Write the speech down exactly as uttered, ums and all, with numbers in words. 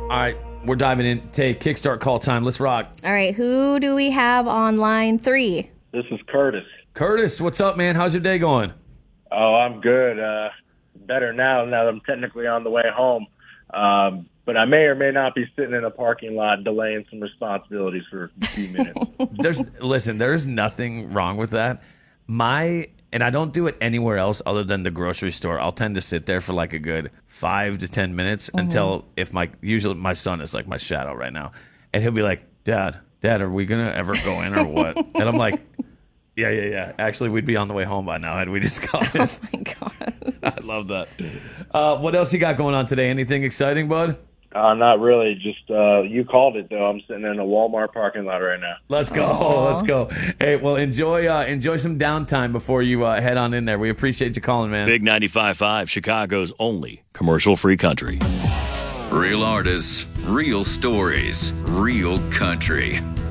All right, we're diving in. Take Kickstart call time. Let's rock. All right, who do we have on line three? This is Curtis. Curtis, what's up, man? How's your day going? Oh, I'm good. Uh, better now, now that I'm technically on the way home. Um, but I may or may not be sitting in a parking lot delaying some responsibilities for a few minutes. There's listen, there's nothing wrong with that. My and I don't do it anywhere else other than the grocery store. I'll tend to sit there for like a good five to ten minutes mm-hmm. until if my usually my son is like my shadow right now, and he'll be like, "Dad, Dad, are we gonna ever go in or what?" And I'm like, "Yeah, yeah, yeah. Actually, we'd be on the way home by now had we just gone in." Oh my god, I love that. Uh, what else you got going on today? Anything exciting, bud? Uh, not really. Just uh, you called it though. I'm sitting in a Walmart parking lot right now. Let's go. Aww. Let's go. Hey, well, enjoy uh, enjoy some downtime before you uh, head on in there. We appreciate you calling, man. Big ninety-five point five, Chicago's only commercial-free country. Real artists, real stories, real country.